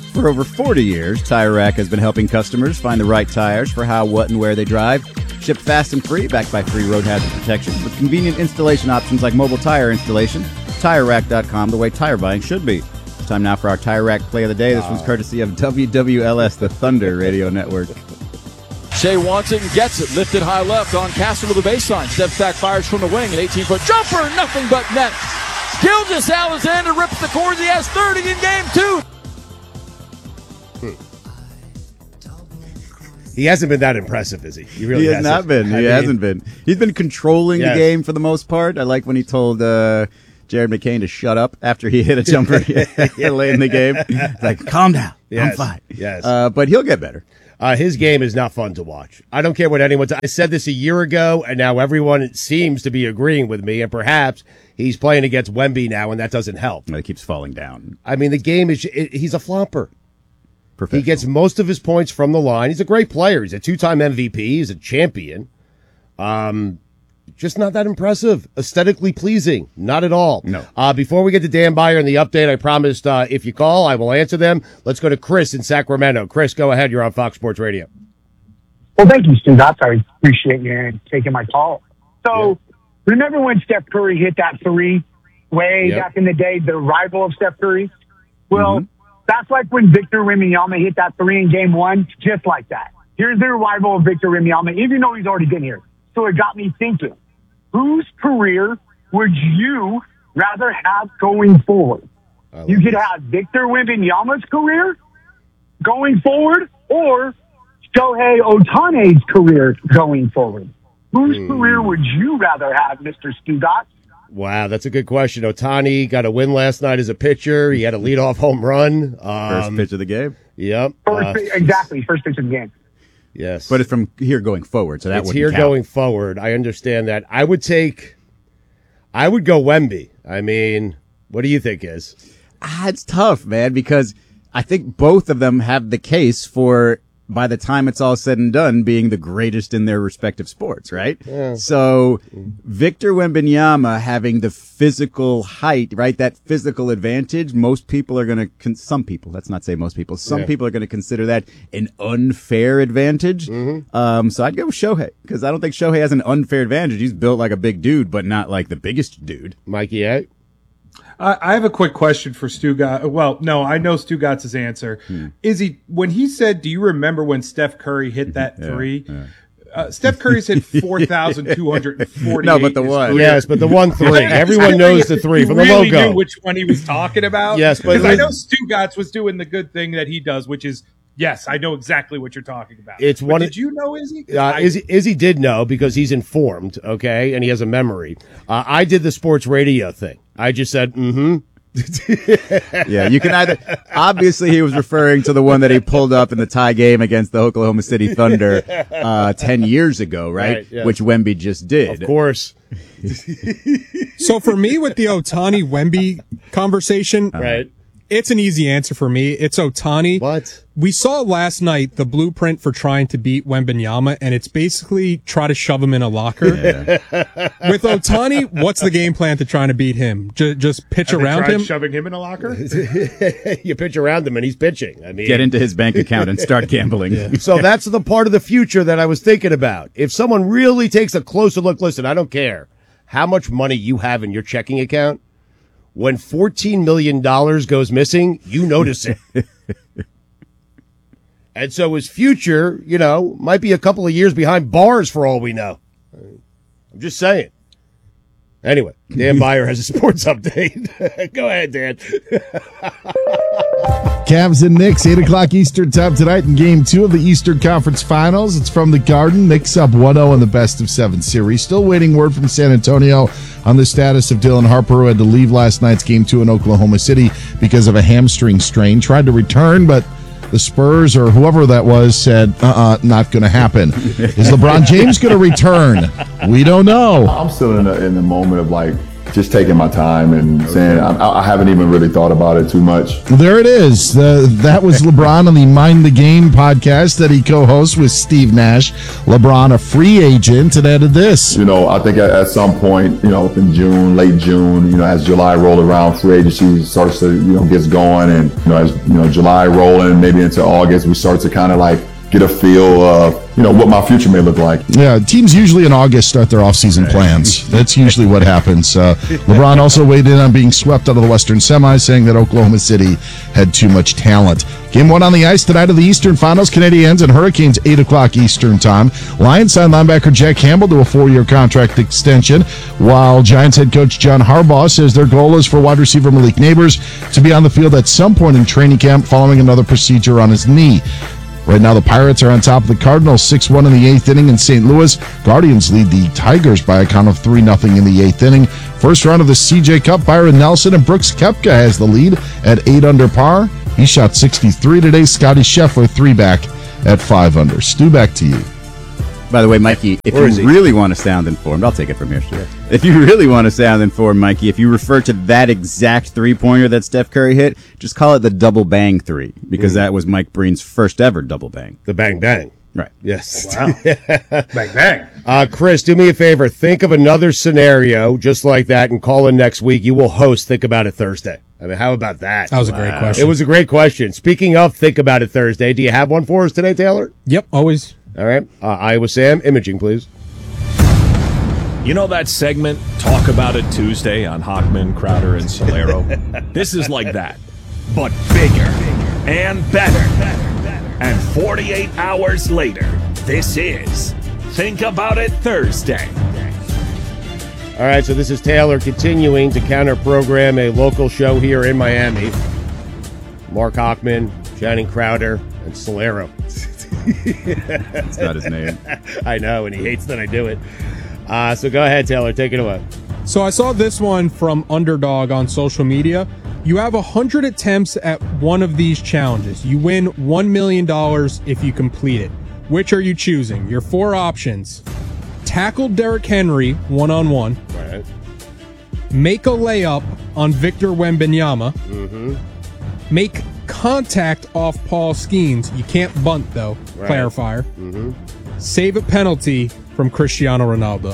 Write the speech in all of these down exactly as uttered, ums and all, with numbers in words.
For over forty years, Tire Rack has been helping customers find the right tires for how, what, and where they drive. Shipped fast and free, backed by free road hazard protection, with convenient installation options like mobile tire installation. Tire Rack dot com, the way tire buying should be. It's time now for our Tire Rack play of the day. This one's courtesy of W W L S, the Thunder Radio Network. Shea wants it and gets it. Lifted high left on Castle to the baseline. Steps back, fires from the wing. An eighteen-foot jumper, nothing but net. Gilgeous Alexander rips the cords. He has thirty in game two. He hasn't been that impressive, is he? He really he has hasn't. not been. He I mean, hasn't been. He's been controlling yes. the game for the most part. I like when he told uh, Jared McCain to shut up after he hit a jumper late in the game. Like, calm down. Yes. I'm fine. Yes. Uh, but he'll get better. Uh, his game is not fun to watch. I don't care what anyone says. I said this a year ago, and now everyone seems to be agreeing with me, and perhaps he's playing against Wemby now, and that doesn't help. It keeps falling down. I mean, the game is, it, he's a flopper. He gets most of his points from the line. He's a great player. He's a two-time M V P. He's a champion. Um, just not that impressive. Aesthetically pleasing. Not at all. No. Uh, before we get to Dan Beyer and the update, I promised uh, if you call, I will answer them. Let's go to Chris in Sacramento. Chris, go ahead. You're on Fox Sports Radio. Well, thank you, Stu. That's I appreciate you taking my call. So, yeah. Remember when Steph Curry hit that three way yep. back in the day, the rival of Steph Curry? Well, mm-hmm. That's like when Victor Wembanyama hit that three in game one, just like that. Here's their rival of Victor Wembanyama, even though he's already been here. So it got me thinking, whose career would you rather have going forward? You could this. have Victor Wembanyama's career going forward or Shohei Ohtani's career going forward. Whose mm. career would you rather have, Mister Stugat? Wow, that's a good question. Ohtani got a win last night as a pitcher. He had a leadoff home run. Um, First pitch of the game. Yep. First, uh, exactly, first pitch of the game. Yes. But it's from here going forward, so that it's would here count. going forward. I understand that. I would take, I would go Wemby. I mean, what do you think is? Ah, it's tough, man, because I think both of them have the case for, by the time it's all said and done, being the greatest in their respective sports, right? Yeah. So Victor Wembanyama having the physical height, right? That physical advantage, most people are going to, con- some people, let's not say most people, some yeah. people are going to consider that an unfair advantage. Mm-hmm. Um, so I'd go with Shohei, because I don't think Shohei has an unfair advantage. He's built like a big dude, but not like the biggest dude. Mikey, eh? Uh, I have a quick question for Stugat. Well, no, I know Stugat's answer. Hmm. Is he, when he said, do you remember when Steph Curry hit that yeah, three? Yeah. Uh, Steph Curry's hit four thousand two hundred forty-eight. No, but the one. Yes, but the one three. Everyone knows the three from the really logo. Knew which one he was talking about. Yes, but because I know Stugat's was doing the good thing that he does, which is, yes, I know exactly what you're talking about. It's but one. Did you know Izzy? Uh, I, Izzy, Izzy did know because he's informed, okay, and he has a memory. Uh, I did the sports radio thing. I just said, mm-hmm. Yeah, you can either, obviously he was referring to the one that he pulled up in the tie game against the Oklahoma City Thunder uh, ten years ago, right? Right, yes. Which Wemby just did. Of course. So for me with the Ohtani Wemby conversation, right. It's an easy answer for me. It's Ohtani. What? We saw last night the blueprint for trying to beat Wembanyama, and it's basically try to shove him in a locker. Yeah. With Ohtani, what's the game plan to trying to beat him? J- just pitch Have they around tried him? shoving him in a locker? You pitch around him and he's pitching. I mean, Get into his bank account and start gambling. Yeah. So that's the part of the future that I was thinking about. If someone really takes a closer look, listen, I don't care how much money you have in your checking account. When fourteen million dollars goes missing, you notice it. And so his future, you know, might be a couple of years behind bars for all we know. I'm just saying. Anyway, Dan Beyer has a sports update. Go ahead, Dan. Cavs and Knicks, eight o'clock Eastern time tonight in Game two of the Eastern Conference Finals. It's from the Garden. Knicks up one oh in the best of seven series. Still waiting word from San Antonio on the status of Dylan Harper, who had to leave last night's Game two in Oklahoma City because of a hamstring strain. Tried to return, but the Spurs or whoever that was said, uh-uh, not going to happen. Is LeBron James going to return? We don't know. I'm still in the, in the moment of, like, just taking my time and saying I, I haven't even really thought about it too much. There it is. Uh, that was LeBron on the Mind the Game podcast that he co-hosts with Steve Nash. LeBron, a free agent, and added this. You know, I think at, at some point, you know, in June, late June, you know, as July roll around, free agency starts to, you know, gets going, and you know, as you know, July rolling, maybe into August, we start to kind of like get a feel of, you know, what my future may look like. Yeah, teams usually in August start their offseason plans. That's usually what happens. Uh, LeBron also weighed in on being swept out of the Western semis, saying that Oklahoma City had too much talent. Game one on the ice tonight of the Eastern Finals, Canadiens and Hurricanes, eight o'clock Eastern Time. Lions signed linebacker Jack Campbell to a four-year contract extension, while Giants head coach John Harbaugh says their goal is for wide receiver Malik Nabers to be on the field at some point in training camp following another procedure on his knee. Right now, the Pirates are on top of the Cardinals, six one in the eighth inning in Saint Louis. Guardians lead the Tigers by a count of three nothing in the eighth inning. First round of the C J Cup, Byron Nelson and Brooks Koepka has the lead at eight under par. He shot sixty-three today. Scotty Scheffler, three back at five under. Stu, back to you. By the way, Mikey, if Where you really want to sound informed, I'll take it from here. Sure. If you really want to sound informed, Mikey, if you refer to that exact three-pointer that Steph Curry hit, just call it the double bang three, because mm. that was Mike Breen's first ever double bang. The bang bang. Right. Yes. Wow. Bang bang. Uh, Chris, do me a favor. Think of another scenario just like that and call in next week. You will host Think About It Thursday. I mean, how about that? That was a great wow. question. It was a great question. Speaking of Think About It Thursday, do you have one for us today, Taylor? Yep, always. All right. Uh, Iowa Sam, imaging, please. You know that segment, Talk About It Tuesday on Hochman, Crowder, and Solero? This is like that, but bigger and better. And forty-eight hours later, this is Think About It Thursday. All right, so this is Taylor continuing to counter-program a local show here in Miami. Mark Hochman, Channing Crowder, and Solero. That's not his name. I know, and he hates that I do it. Uh, so go ahead, Taylor. Take it away. So I saw this one from Underdog on social media. You have one hundred attempts at one of these challenges. You win one million dollars if you complete it. Which are you choosing? Your four options. Tackle Derrick Henry one-on-one. Right. Make a layup on Victor Wembanyama. Mm-hmm. Make contact off Paul Skeens. You can't bunt, though. Right. Clarifier. Mm-hmm. Save a penalty from Cristiano Ronaldo.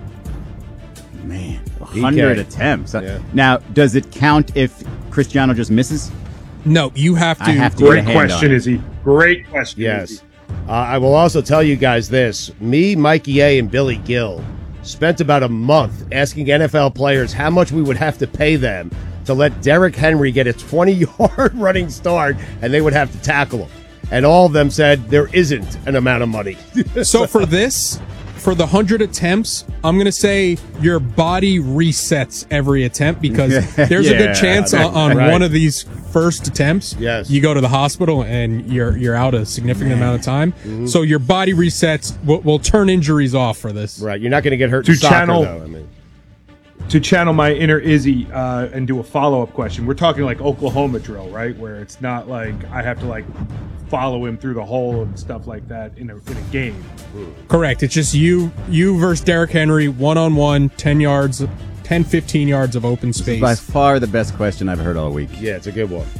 Man, one hundred attempts. Yeah. Now, does it count if Cristiano just misses? No, you have to. I have to Great question, Izzy. Great question. Yes. Izzy. Uh, I will also tell you guys this. Me, Mikey A, and Billy Gill spent about a month asking N F L players how much we would have to pay them to let Derrick Henry get a twenty-yard running start, and they would have to tackle him. And all of them said there isn't an amount of money. So for this, for the one hundred attempts, I'm going to say your body resets every attempt because there's yeah, a good chance on, on right. one of these first attempts, yes. you go to the hospital and you're you're out a significant Man. amount of time. Mm-hmm. So your body resets will, will turn injuries off for this. Right. You're not going to get hurt to in soccer, channel, though. I mean. To channel my inner Izzy uh, and do a follow-up question. We're talking like Oklahoma drill, right? Where it's not like I have to like follow him through the hole and stuff like that in a, in a game. Correct. It's just you you versus Derrick Henry, one-on-one, ten yards, ten, fifteen yards of open space. This is by far the best question I've heard all week. Yeah, it's a good one.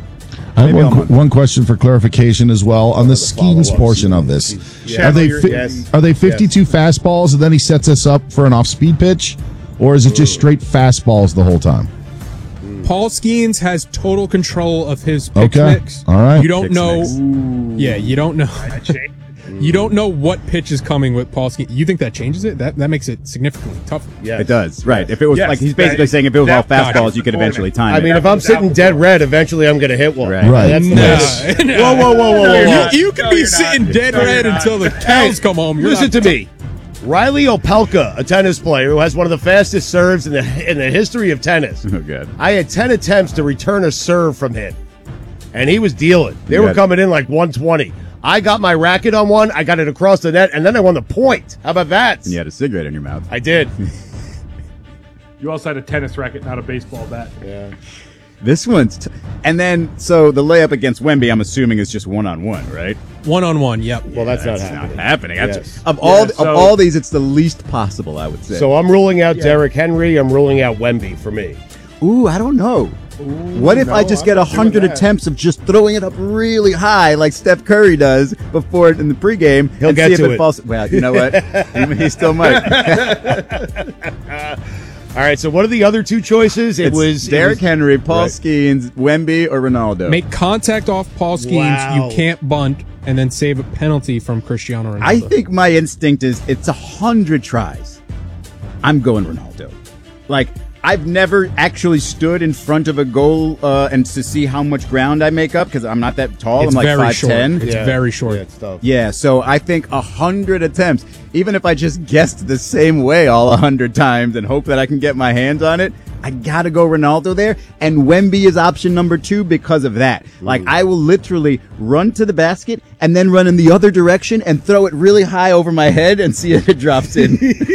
I have one, qu- one question for clarification as well on the Skeens portion of this. Yeah. Are they fi- yes. are they fifty-two yes. fastballs and then he sets us up for an off-speed pitch, or is it just straight fastballs the whole time? Paul Skeens has total control of his pitch okay. mix. All right. You don't know. Yeah, you don't know. You don't know what pitch is coming with Paul Skeens. You think that changes it? That that makes it significantly tougher. Yeah, it does. Right. If it was yes, like he's basically that, saying if it was that, all fastballs, you could eventually time I it. mean, if I'm sitting dead red, eventually I'm going to hit one. Right. Right. That's No. that's, No. Whoa, whoa, whoa, whoa, whoa! whoa. You, you could No, be you're sitting not. dead No, red you're until the not. cows come home. You're Listen not to me. Riley Opelka, a tennis player who has one of the fastest serves in the in the history of tennis. Oh, good. I had ten attempts to return a serve from him, and he was dealing. They You were got- coming in like one twenty. I got my racket on one, I got it across the net, and then I won the point. How about that? And you had a cigarette in your mouth. I did. You also had a tennis racket, not a baseball bat. Yeah. This one's, t- and then so the layup against Wemby, I'm assuming is just one on one, right? One on one. Yep. Well, that's, that's not happening. Not happening. That's Yes. of all Yeah, so- of all these, it's the least possible, I would say. So I'm ruling out Derrick Henry. I'm ruling out Wemby for me. Ooh, I don't know. What if no, I just I'm get a not doing hundred that. attempts of just throwing it up really high, like Steph Curry does before in the pregame, He'll and get see if to it, it. falls? Well, you know what? he, he still might. All right. So what are the other two choices? It It's was Derrick it was, Henry, Paul Right. Skeens, Wemby, or Ronaldo. Make contact off Paul Skeens. Wow. You can't bunt, and then save a penalty from Cristiano Ronaldo. I think my instinct is it's a hundred tries. I'm going Ronaldo. Like, I've never actually stood in front of a goal uh, and to see how much ground I make up because I'm not that tall. it's I'm like very five short. ten. It's Yeah. very short. Yeah, it's tough. Yeah, so I think a hundred attempts, even if I just guessed the same way all a hundred times and hope that I can get my hands on it, I gotta go Ronaldo there. And Wemby is option number two because of that. Like, I will literally run to the basket and then run in the other direction and throw it really high over my head and see if it drops in.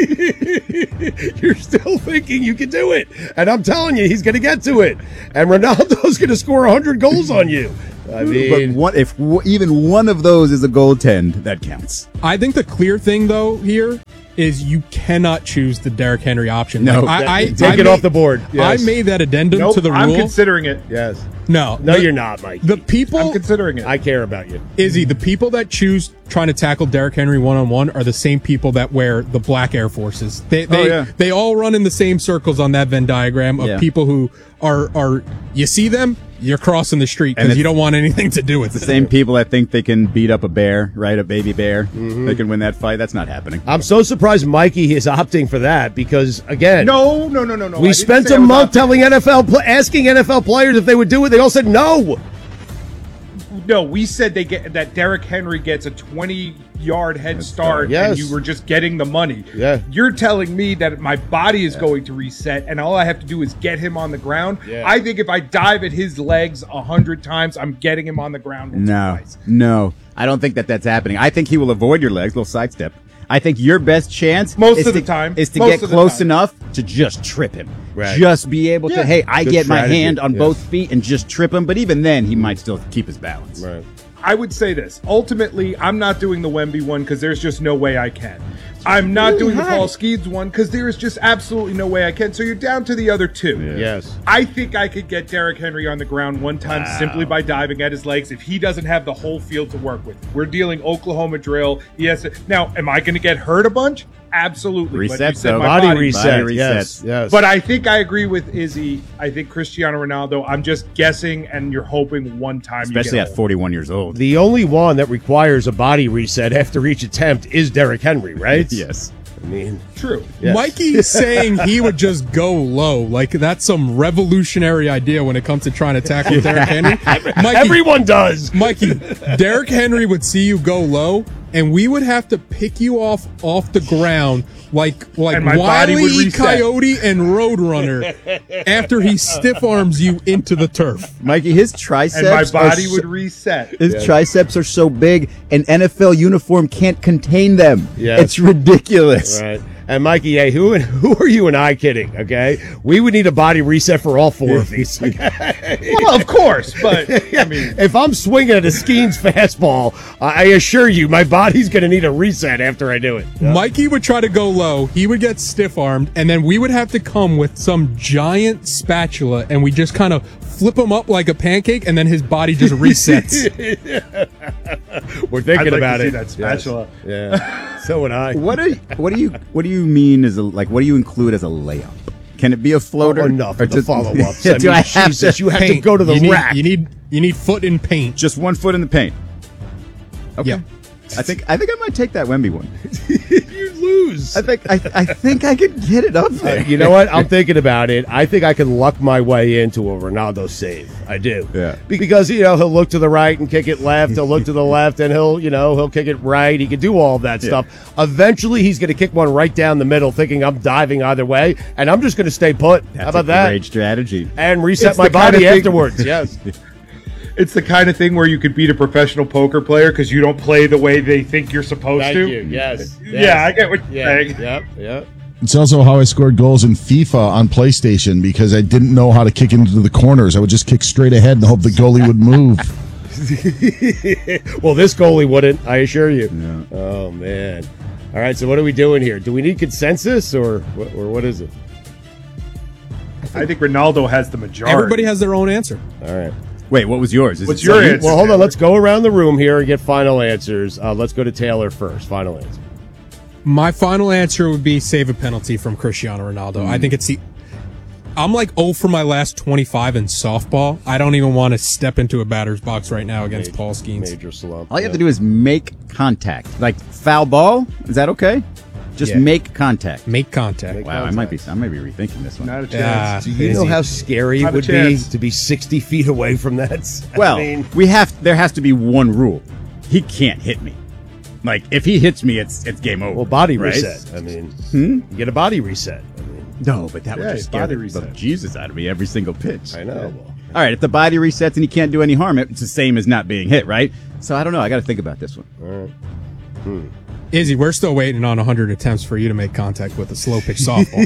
You're still thinking you can do it, and I'm telling you, he's going to get to it. And Ronaldo's going to score one hundred goals on you. I But mean, one, if w- even one of those is a goaltend, that counts. I think the clear thing, though, here is you cannot choose the Derrick Henry option. No, Like, I, I, take I it made, off the board. Yes. I made that addendum Nope, to the I'm rule. considering it. yes. no, No, the, you're not, Mike. The people, I'm considering it. I care about you. Izzy, the people that choose trying to tackle Derrick Henry one on one are the same people that wear the black Air Forces. They they, yeah. they all run in the same circles on that Venn diagram of Yeah. people who are are you see them, you're crossing the street And because it's you don't want anything to do with The it. same people that think they can beat up a bear, right? A baby bear. They can win that fight. That's not happening. I'm so surprised Mikey is opting for that because, again, No, no, no, no, no. I we didn't spent say a I was month opting- telling N F L, pl- asking N F L players if they would do it. They all said no. No, we said they get that Derrick Henry gets a twenty-yard head start, Yes. and you were just getting the money. Yeah. You're telling me that my body is going to reset, and all I have to do is get him on the ground. Yeah. I think if I dive at his legs a hundred times, I'm getting him on the ground. once or No, twice. no. I don't think that that's happening. I think he will avoid your legs, little sidestep. I think your best chance Most is of the to, time. is to Most get of the close time. enough to just trip him. Right. Just be able to, Yeah. hey, I Good get my strategy. hand on Yeah. both feet and just trip him. But even then, he might still keep his balance. Right. I would say this. Ultimately, I'm not doing the Wemby one because there's just no way I can. I'm not really doing the high. Paul Skeens one because there is just absolutely no way I can. So you're down to the other two. Yes. I think I could get Derrick Henry on the ground one time simply by diving at his legs if he doesn't have the whole field to work with. We're dealing Oklahoma drill. He has to, now, am I going to get hurt a bunch? Absolutely. But you Resets, said though. my Body, body- reset. Body Yes. resets. Yes. But I think I agree with Izzy. I think Cristiano Ronaldo, I'm just guessing, and you're hoping one time Especially you at get old. forty-one years old. the only one that requires a body reset after each attempt is Derrick Henry, right? Yes. I mean, True. yes. Mikey saying he would just go low, like that's some revolutionary idea when it comes to trying to tackle Derrick Henry. Mikey, Everyone does. Mikey, Derrick Henry would see you go low, and we would have to pick you off off the ground like like And my body Wile would E. reset. Coyote and Roadrunner after he stiff arms you into the turf. Mikey, his triceps And my are body so- would reset. His triceps are so big, an N F L uniform can't contain them. Yes. It's ridiculous. Right. And Mikey, hey, who who are you and I kidding? Okay, we would need a body reset for all four of these. Okay? Well, of course, but I mean, if I'm swinging at a Skeens fastball, I assure you, my body's going to need a reset after I do it. Mikey would try to go low, he would get stiff armed, and then we would have to come with some giant spatula, and we just kind of flip him up like a pancake, and then his body just resets. We're thinking I'd like about to see it. that spatula. Yes. Yeah. So would I. What do you, what do you what do you mean as a like what do you include as a layup? Can it be a floater? Oh, enough Or of the just- follow-ups. Yeah, I do mean, I have Jesus, to you have to Paint. go to the you need, rack. You need you need foot in paint. just one foot in the paint? Okay. Yep. I think I think I might take that Wemby one. You lose. I think I, I think I could get it up Uh, there. you know what? I'm thinking about it. I think I can luck my way into a Ronaldo save. I do. Yeah. Because, you know, he'll look to the right and kick it left. He'll look to the left and he'll, you know, he'll kick it right. He can do all of that Yeah. stuff. Eventually, he's going to kick one right down the middle, thinking I'm diving either way, and I'm just going to stay put. That's How about a that? great strategy. And reset It's my the kind body of thing- afterwards. Yes. it's the kind of thing where you could beat a professional poker player because you don't play the way they think you're supposed Thank to. you. Yes. Yeah, I get what you're Yeah. saying. Yep. Yep. It's also how I scored goals in FIFA on PlayStation because I didn't know how to kick into the corners. I would just kick straight ahead and hope the goalie would move. Well, this goalie wouldn't, I assure you. Yeah. Oh, man. All right, so what are we doing here? Do we need consensus, or or what is it? I think Ronaldo has the majority. Everybody has their own answer. All right. Wait, what was yours? Is What's it your something- answer? Well, hold on. Let's go around the room here and get final answers. Uh, let's go to Taylor first. Final answer. My final answer would be save a penalty from Cristiano Ronaldo. Mm. I think it's the. I'm like oh for my last twenty-five in softball. I don't even want to step into a batter's box right now against Major, Paul Skeens. Major slump. All you have to do is make contact. Like foul ball. Is that okay? Just Yeah. make contact. Make contact. Make Wow, I might be. I might be rethinking this one. Not a Yeah. chance. Do you know how scary it Not a would be chance. to be sixty feet away from that? Well, I mean, we have. There has to be one rule. He can't hit me. Like if he hits me, it's it's game over. well, body right? reset. I mean, Hmm? you get a body reset. I mean, No, but that Yeah, would his just scare body the, the reset. Jesus out of me every single pitch. I know. All right, if the body resets and he can't do any harm, it's the same as not being hit, right? So I don't know. I got to think about this one. All right. Hmm. Izzy, we're still waiting on one hundred attempts for you to make contact with a slow pitch softball.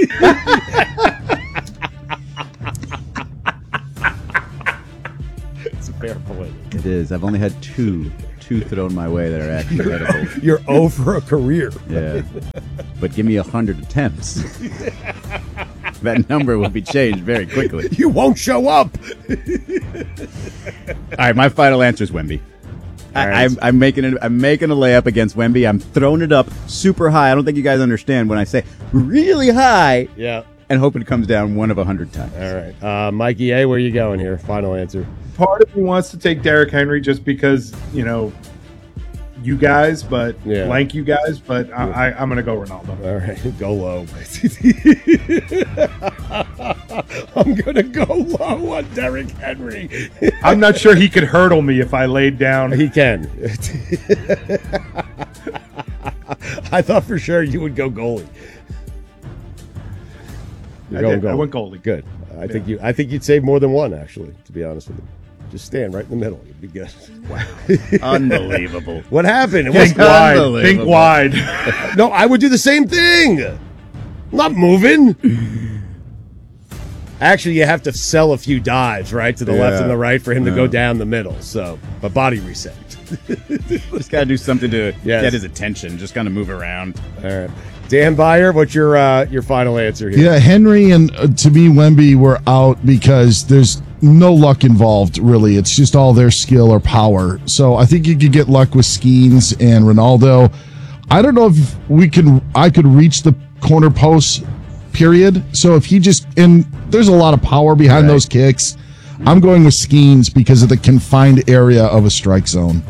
It's a fair point. It is. I've only had two, two thrown my way that are actually hittable. You're over a career. Yeah, but give me a hundred attempts. That number will be changed very quickly. You won't show up. All right, my final answer is Wemby. I, right. I'm, I'm making it. I'm making a layup against Wemby. I'm throwing it up super high. I don't think you guys understand when I say really high, Yeah. and hoping it comes down one of a hundred times. All right. Uh, Mikey A., where you going here? Final answer. Part of me wants to take Derrick Henry just because, you know, you guys, but Yeah. blank you guys, but I, I, I'm going to go Ronaldo. All right. Go low. I'm going to go low on Derrick Henry. I'm not sure he could hurdle me if I laid down. He can. I thought for sure you would go goalie. You're I going did. I goalie. went goalie. Good. I think you. I think you'd save more than one. Actually, to be honest with you, just stand right in the middle. You'd be good. Wow, unbelievable. What happened? It was Think wide. Unbelievable. Think wide. no. I would do the same thing. I'm not moving. Actually, you have to sell a few dives, right, to the left Yeah. and the right for him to go Yeah. down the middle. So, but body reset. Just got to do something to Yes. get his attention. Just kind of move around. All right, Dan Byer, what's your uh, your final answer here? Yeah, Henry and uh, to me Wemby were out because there's no luck involved. Really, it's just all their skill or power. So I think you could get luck with Skeens and Ronaldo. I don't know if we can. I could reach the corner post. Period. So if he just and there's a lot of power behind Right. those kicks. I'm going with Skeens because of the confined area of a strike zone.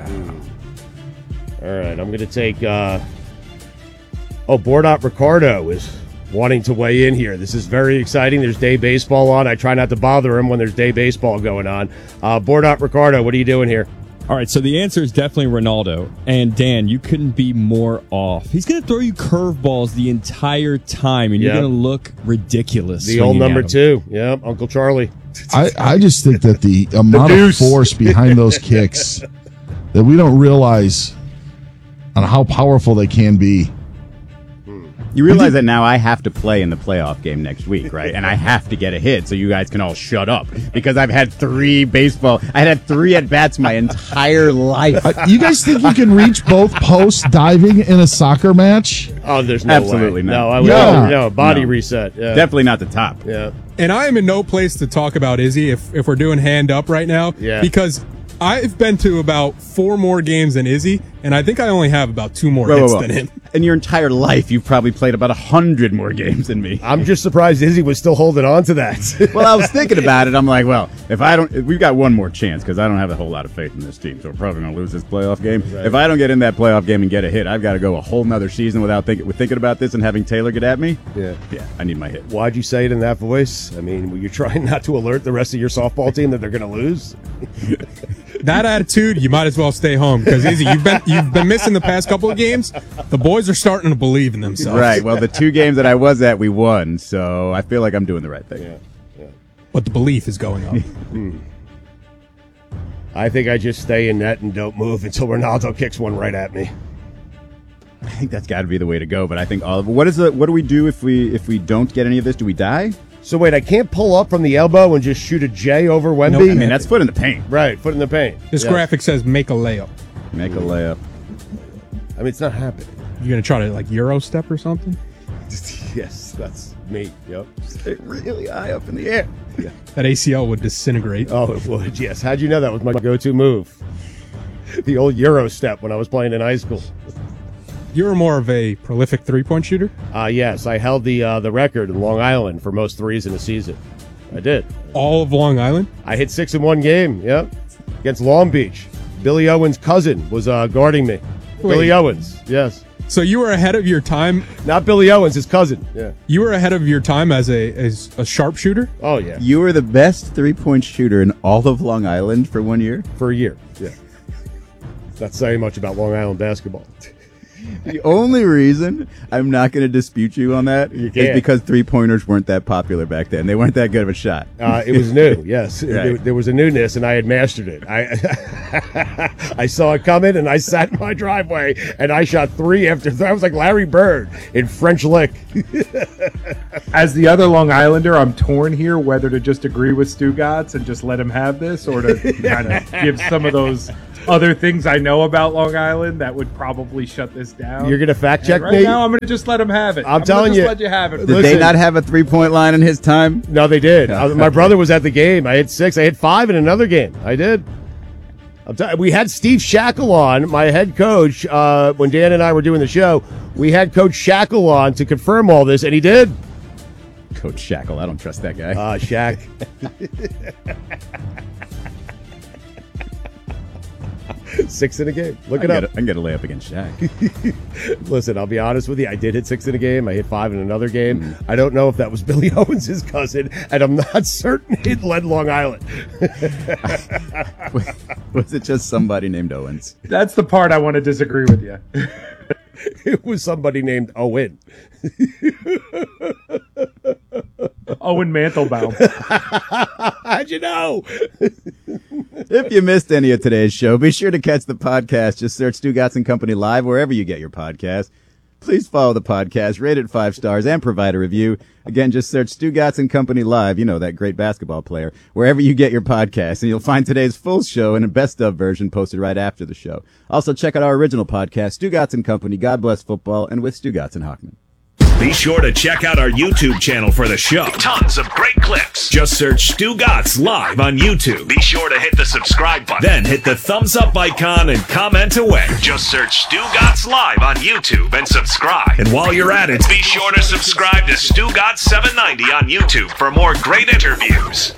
All right, I'm going to take. Uh, oh, Bordot Ricardo is wanting to weigh in here. This is very exciting. There's day baseball on. I try not to bother him when there's day baseball going on. Uh, Bordot Ricardo, what are you doing here? All right, so the answer is definitely Ronaldo. And Dan, you couldn't be more off. He's going to throw you curveballs the entire time, and Yep. you're going to look ridiculous. The old swinging at number him. two. Yep, Uncle Charlie. I, I just think that the amount of deuce. force behind those kicks that we don't realize on how powerful they can be. You realize that now I have to play in the playoff game next week, right? And I have to get a hit so you guys can all shut up because I've had three baseball. I had three at bats my entire life. Uh, you guys think you can reach both posts diving in a soccer match? Oh, there's no Absolutely way. not. No, I would Yeah. never. No, body No. reset. Yeah. Definitely not the top. Yeah. And I am in no place to talk about Izzy if, if we're doing hand up right now. Yeah. Because I've been to about four more games than Izzy, and I think I only have about two more Whoa, hits whoa, whoa. than him. In your entire life, you've probably played about a hundred more games than me. I'm just surprised Izzy was still holding on to that. Well, I was thinking about it. I'm like, well, if I don't, if we've got one more chance because I don't have a whole lot of faith in this team, so we're probably going to lose this playoff game. Right. If I don't get in that playoff game and get a hit, I've got to go a whole nother season without thinking, with thinking about this and having Taylor get at me. Yeah. Yeah, I need my hit. Why'd you say it in that voice? I mean, were you trying not to alert the rest of your softball team that they're going to lose? That attitude, you might as well stay home because Izzy, you've been you've been missing the past couple of games. The boys are starting to believe in themselves. Right. Well, the two games that I was at, we won, so I feel like I'm doing the right thing. Yeah. Yeah. But the belief is going up. I think I just stay in net and don't move until Ronaldo kicks one right at me. think that's got to be the way to go. But I think all of what is the what do we do if we if we don't get any of this? Do we die? So wait, I can't pull up from the elbow and just shoot a J over Wemby? Nope. I mean, that's foot in the paint. Right, foot in the paint. This yes. graphic says make a layup. Make a layup. I mean, it's not happening. You gonna try to like Euro step or something? Yes, that's me. Yep. Stay really high up in the air. Yeah. That A C L would disintegrate. Oh, it would. Yes. How'd you know that was my go-to move? The old Euro step when I was playing in high school. You were more of a prolific three-point shooter? Uh, yes, I held the uh, the record in Long Island for most threes in a season. I did. All of Long Island? I hit six in one game, yep, against Long Beach. Billy Owens' cousin was uh, guarding me. Wait. Billy Owens, yes. So you were ahead of your time? Not Billy Owens, his cousin, yeah. You were ahead of your time as a as a sharpshooter? Oh, yeah. You were the best three-point shooter in all of Long Island for one year? For a year, yeah. Not saying much about Long Island basketball. The only reason I'm not going to dispute you on that you is because three-pointers weren't that popular back then. They weren't that good of a shot. Uh, it was new, yes. Right. There, there was a newness, and I had mastered it. I I saw it coming, and I sat in my driveway, and I shot three after three. I was like Larry Bird in French Lick. As the other Long Islander, I'm torn here whether to just agree with Stugotz and just let him have this, or to kind of give some of those other things I know about Long Island that would probably shut this down. You're going to fact check right me? Now I'm going to just let him have it. I'm, I'm telling just you. Let you have it. Did Listen, they not have a three-point line in his time? No, they did. uh, my brother was at the game. I hit six. I hit five in another game. I did. I'm t- we had Steve Shackle on, my head coach, uh, when Dan and I were doing the show. We had Coach Shackle on to confirm all this, and he did. Coach Shackle. I don't trust that guy. Ah, uh, Shaq. Six in a game. Look it I up. Get a, I can get a layup against Shaq. Listen, I'll be honest with you. I did hit six in a game. I hit five in another game. Mm. I don't know if that was Billy Owens' cousin, and I'm not certain it led Long Island. Was it just somebody named Owens? That's the part I want to disagree with you. It was somebody named Owen. Owen Mantelbaum. How'd you know? If you missed any of today's show, be sure to catch the podcast. Just search Stugotz and Company Live wherever you get your podcast. Please follow the podcast, rate it five stars, and provide a review. Again, just search Stugotz and Company Live, you know, that great basketball player, wherever you get your podcast, and you'll find today's full show in a best-of version posted right after the show. Also, check out our original podcast, Stugotz and Company, God Bless Football, and with Stugotz and Hochman. Be sure to check out our YouTube channel for the show. Tons of great clips. Just search Stugotz Live on YouTube. Be sure to hit the subscribe button. Then hit the thumbs up icon and comment away. Just search Stugotz Live on YouTube and subscribe. And while you're at it, be sure to subscribe to Stugotz seven ninety on YouTube for more great interviews.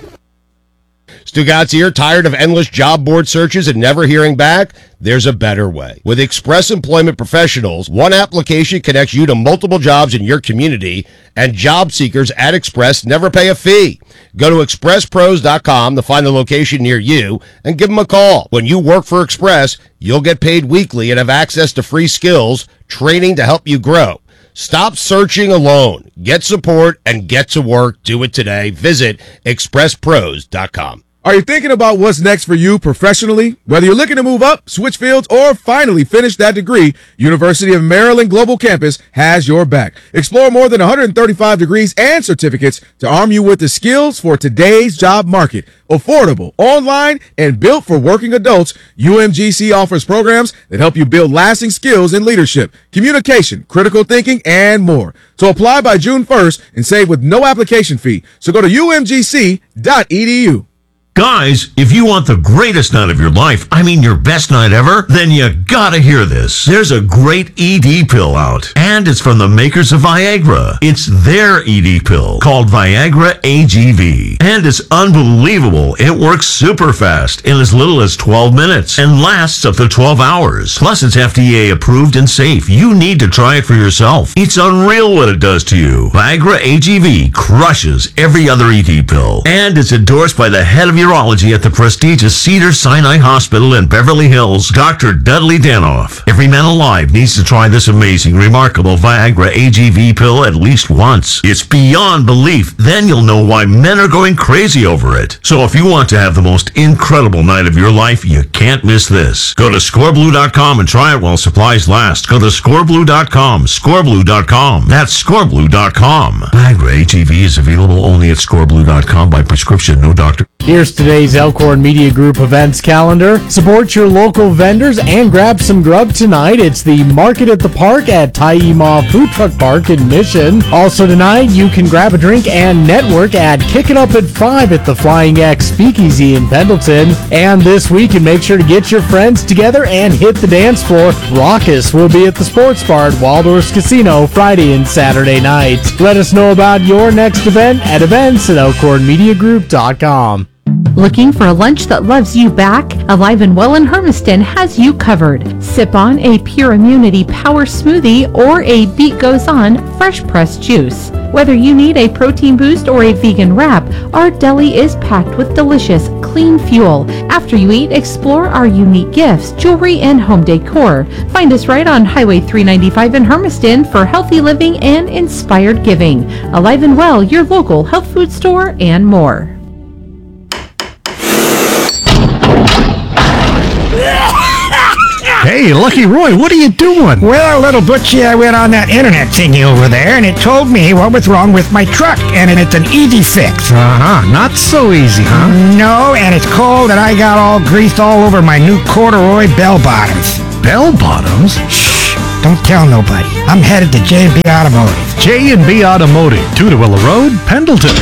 Stugotz here, tired of endless job board searches and never hearing back? There's a better way. With Express Employment Professionals, one application connects you to multiple jobs in your community, and job seekers at Express never pay a fee. Go to express pros dot com to find the location near you and give them a call. When you work for Express, you'll get paid weekly and have access to free skills, training to help you grow. Stop searching alone. Get support and get to work. Do it today. Visit express pros dot com. Are you thinking about what's next for you professionally? Whether you're looking to move up, switch fields, or finally finish that degree, University of Maryland Global Campus has your back. Explore more than one hundred thirty-five degrees and certificates to arm you with the skills for today's job market. Affordable, online, and built for working adults, U M G C offers programs that help you build lasting skills in leadership, communication, critical thinking, and more. So apply by June first and save with no application fee. So go to U M G C dot E D U. Guys, if you want the greatest night of your life, I mean your best night ever, then you gotta hear this. There's a great E D pill out, and it's from the makers of Viagra. It's their E D pill, called Viagra A G V. And it's unbelievable. It works super fast in as little as twelve minutes and lasts up to twelve hours. Plus, it's F D A approved and safe. You need to try it for yourself. It's unreal what it does to you. Viagra A G V crushes every other E D pill, and it's endorsed by the head of Urology at the prestigious Cedars-Sinai Hospital in Beverly Hills, Doctor Dudley Danoff. Every man alive needs to try this amazing, remarkable Viagra A G V pill at least once. It's beyond belief. Then you'll know why men are going crazy over it. So if you want to have the most incredible night of your life, you can't miss this. Go to score blue dot com and try it while supplies last. Go to score blue dot com, score blue dot com. That's score blue dot com. Viagra A G V is available only at score blue dot com by prescription, no doctor. Here's today's Elkhorn Media Group events calendar. Support your local vendors and grab some grub tonight. It's the Market at the Park at Taima Food Truck Park in Mission. Also tonight, you can grab a drink and network at Kick It Up at five at the Flying X Speakeasy in Pendleton. And this week, and make sure to get your friends together and hit the dance floor. Raucous will be at the Sports Bar at Waldorf's Casino Friday and Saturday night. Let us know about your next event at events at elkhorn media group dot com. Looking for a lunch that loves you back? Alive and Well in Hermiston has you covered. Sip on a Pure Immunity Power Smoothie or a Beat Goes On fresh pressed juice. Whether you need a protein boost or a vegan wrap, our deli is packed with delicious, clean fuel. After you eat, explore our unique gifts, jewelry, and home decor. Find us right on Highway three ninety-five in Hermiston for healthy living and inspired giving. Alive and Well, your local health food store, and more. Hey, Lucky Roy, what are you doing? Well, little Butchie, I went on that internet thingy over there, and it told me what was wrong with my truck, and it's an easy fix. Uh-huh, not so easy, huh? No, and it's cold, and I got all greased all over my new corduroy bell bottoms. Bell bottoms? Shh, don't tell nobody. I'm headed to J and B Automotive. J and B Automotive, Tudorilla Road, Pendleton.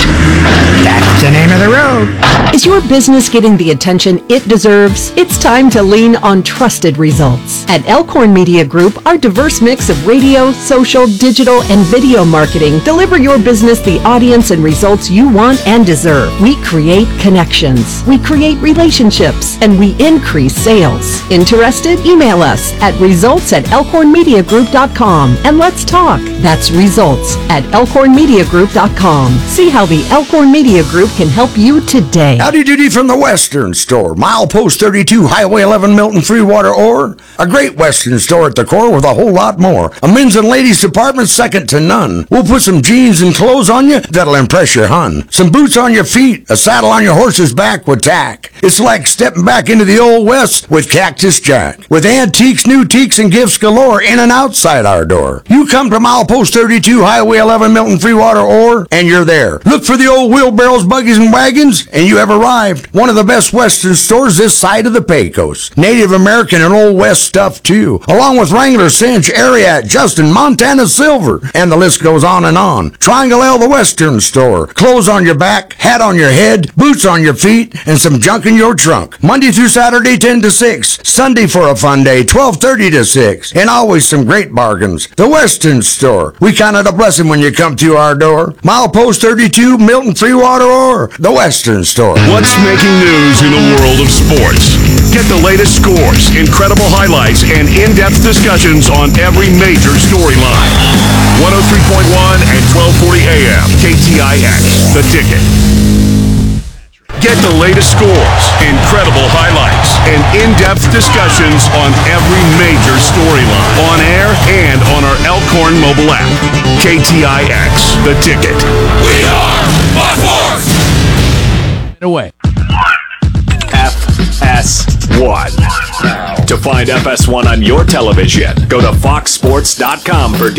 That's the name of the road. Is your business getting the attention it deserves? It's time to lean on trusted results. At Elkhorn Media Group, our diverse mix of radio, social, digital, and video marketing deliver your business the audience and results you want and deserve. We create connections, we create relationships, and we increase sales. Interested? Email us at results at elkhorn media group dot com and let's talk. That's results at elkhorn media group dot com. See how the Elkhorn Media Group can help you today. Howdy doody from the Western Store. Milepost thirty-two, Highway eleven, Milton, Freewater, Ore. A great Western store at the core with a whole lot more. A men's and ladies department second to none. We'll put some jeans and clothes on you that'll impress your hun. Some boots on your feet, a saddle on your horse's back with tack. It's like stepping back into the Old West with Cactus Jack. With antiques, new teaks, and gifts galore in and outside our door. You come to Milepost thirty-two, Highway eleven, Milton, Freewater, Ore, and you're there. Look for the old wheelbarrows, buggies, and wagons, and you have arrived. One of the best Western stores this side of the Pecos. Native American and Old West stuff, too. Along with Wrangler, Cinch, Ariat, Justin, Montana Silver, and the list goes on and on. Triangle L, the Western Store. Clothes on your back, hat on your head, boots on your feet, and some junk in your trunk. Monday through Saturday, ten to six. Sunday for a fun day, twelve thirty to six. And always some great bargains. The Western Store. We count it a blessing when you come to our door. Milepost thirty-two, Milton, Freewater, or the Western Store. What's making news in the world of sports? Get the latest scores, incredible highlights, and in-depth discussions on every major storyline. one oh three point one and twelve forty A M, K T I X, The Ticket. Get the latest scores, incredible highlights, and in-depth discussions on every major storyline. On air and on our Elkhorn mobile app. K T I X, The Ticket. We are Buckforce! Away. F S one. To find F S one on your television, go to fox sports dot com for